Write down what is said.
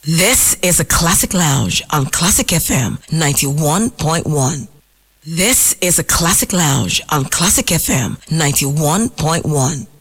This is a Classic Lounge on Classic FM 91.1. This is a Classic Lounge on Classic FM 91.1.